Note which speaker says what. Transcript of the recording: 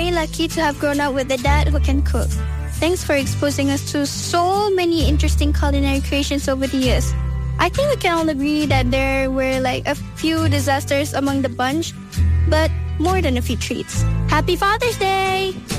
Speaker 1: very lucky to have grown up with a dad who can cook. Thanks for exposing us to so many interesting culinary creations over the years. I think we can all agree that there were like a few disasters among the bunch, but more than a few treats. Happy Father's Day!